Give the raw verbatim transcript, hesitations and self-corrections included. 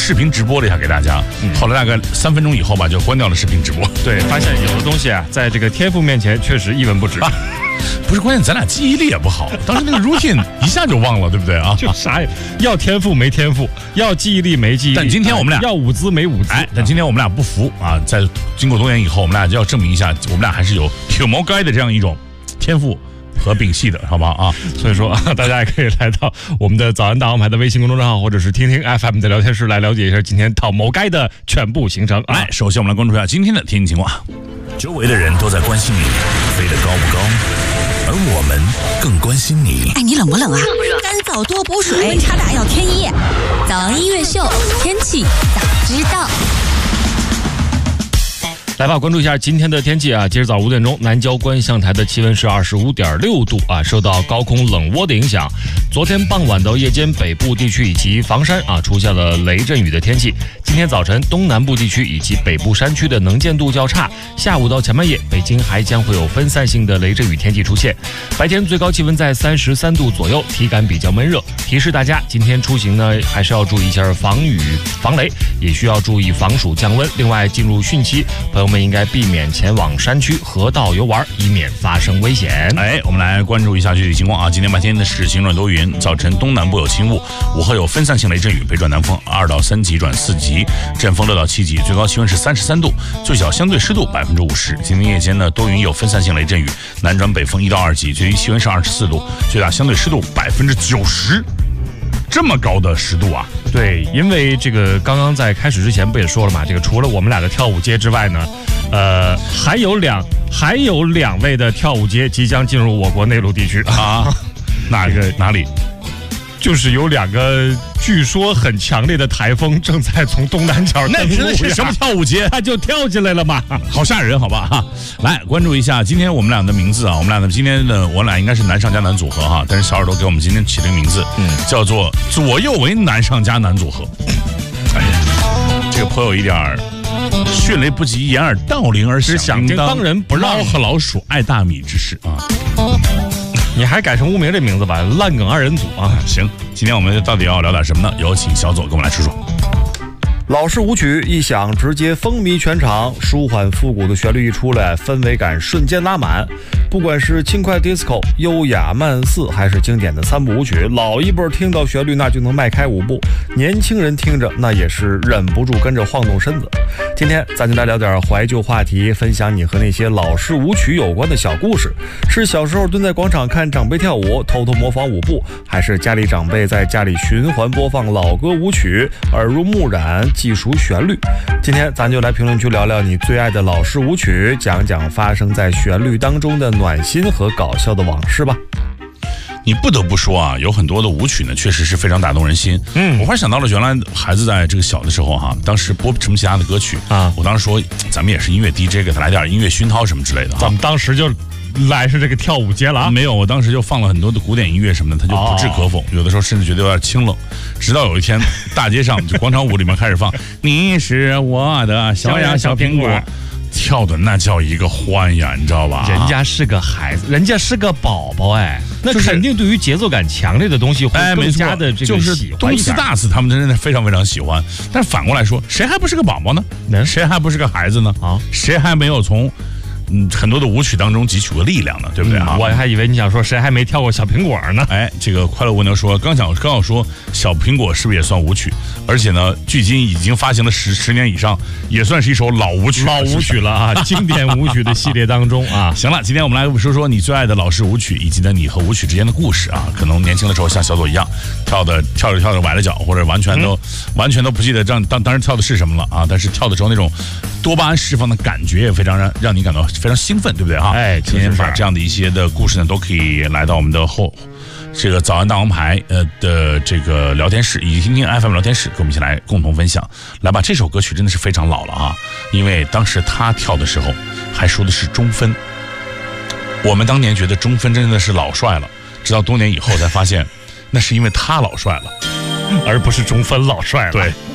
视频直播了一下给大家，嗯、后来大概三分钟以后吧，就关掉了视频直播。 对，发现有的东西啊，在这个天赋面前确实一文不值。啊不是，关键咱俩记忆力也不好，当时那个 routine 一下就忘了，对不对啊？ 就啥也要天赋没天赋，要记忆力没记忆力。 但今天我们俩要舞姿没舞姿。 哎，但今天我们俩不服啊！在经过多年以后，我们俩就要证明一下，我们俩还是有有毛该的这样一种天赋和秉系的，好不好啊？ 所以说，大家也可以来到我们的早安大王牌的微信公众号，或者是听听 F M 的聊天室来了解一下今天讨毛该的全部行程。 哎，首先我们来关注一下今天的天气情况。周围的人都在关心你飞得高不高，而我们更关心你。 哎，你冷不冷啊？干燥多补水，温差大要添衣。早安音乐秀，天气早知道。 来吧，关注一下今天的天气啊！今儿早五点钟，南郊观象台的气温是二十五点六度啊，受到高空冷涡的影响，昨天傍晚到夜间，北部地区以及房山啊出现了雷阵雨的天气。今天早晨，东南部地区以及北部山区的能见度较差，下午到前半夜，北京还将会有分散性的雷阵雨天气出现。白天最高气温在三十三度左右，体感比较闷热。提示大家，今天出行呢，还是要注意一下防雨防雷，也需要注意防暑降温。另外，进入汛期，朋友们应该避免前往山区河道游玩，以免发生危险。 哎，我们来关注一下具体情况啊！今天白天的是晴转多云，早晨东南部有轻雾，午后有分散性雷阵雨，北转南风二到三级转四级，阵风六到七级，最高气温是三十三度，最小相对湿度百分之五十。今天夜间呢，多云有分散性雷阵雨，南转北风一到二级，最低气温是二十四度，最大相对湿度百分之九十。这么高的湿度啊！ 对，因为这个刚刚在开始之前不也说了嘛，这个除了我们俩的跳舞街之外呢，呃，还有两还有两位的跳舞街即将进入我国内陆地区啊，哪个哪里？ 就是有两个据说很强烈的台风正在从东南角登陆， 那是什么跳舞街？ 它就跳进来了嘛， 好吓人，好吧哈！来关注一下今天我们俩的名字啊，我们俩的今天的我俩应该是男上加男组合哈，但是小耳朵给我们今天起了个名字，嗯，叫做左右为男上加男组合。哎呀，这个颇有一点儿迅雷不及掩耳盗铃而响叮当， 人不让猫和老鼠爱大米之势啊。 你还改成无名这名字吧，烂梗二人组啊！ 行，今天我们到底要聊点什么呢？有请小左跟我们来说说。 老式舞曲一响，直接风靡全场，舒缓复古的旋律一出来，氛围感瞬间拉满。不管是轻快 disco、优雅慢四，还是经典的三部舞曲，老一辈听到旋律那就能迈开舞步，年轻人听着那也是忍不住跟着晃动身子。今天咱就来聊点怀旧话题，分享你和那些老式舞曲有关的小故事。是小时候蹲在广场看长辈跳舞，偷偷模仿舞步，还是家里长辈在家里循环播放老歌舞曲，耳濡目染，记熟旋律？今天咱就来评论区聊聊你最爱的老式舞曲，讲讲发生在旋律当中的暖心和搞笑的往事吧。 你不得不说啊，有很多的舞曲呢，确实是非常打动人心。嗯，我忽然想到了，原来孩子在这个小的时候哈、啊，当时播什么其他的歌曲啊，我当时说咱们也是音乐 D J， 给他来点音乐熏陶什么之类的、啊。 咱们当时就来是这个跳舞街了啊？ 没有，我当时就放了很多的古典音乐什么的，他就不置可否，哦、有的时候甚至觉得有点清冷。直到有一天，大街上就广场舞里面开始放“你是我的小呀小苹果”。跳的那叫一个欢呀，你知道吧？ 人家是个孩子，人家是个宝宝哎，那肯定对于节奏感强烈的东西会更加的这个喜欢一点。 东斯大斯他们真的非常非常喜欢，但是反过来说，谁还不是个宝宝呢？谁还不是个孩子呢？啊，谁还没有从嗯很多的舞曲当中汲取过力量呢？对不对啊、 嗯？我还以为你想说谁还没跳过小苹果呢？ 哎，这个快乐蜗牛说，刚想刚要说小苹果是不是也算舞曲？而且呢，距今已经发行了十十年以上，也算是一首老舞曲， 老舞曲了啊！经典舞曲的系列当中啊。 行了，今天我们来说说你最爱的老式舞曲，以及呢你和舞曲之间的故事啊。可能年轻的时候像小左一样，跳的跳着跳着崴了脚，或者完全都、嗯、完全都不记得当当当时跳的是什么了啊。但是跳的时候那种多巴胺释放的感觉也非常让让你感到非常兴奋，对不对哈？ 哎， 今天把这样的一些的故事呢，都可以来到我们的后。这个早安大王牌呃的这个聊天室以及听听 F M 聊天室，跟我们一起来共同分享。来吧，这首歌曲真的是非常老了啊，因为当时他跳的时候还说的是中分，我们当年觉得中分真的是老帅了，直到多年以后才发现，那是因为他老帅了， 而不是中分老帅了。 对。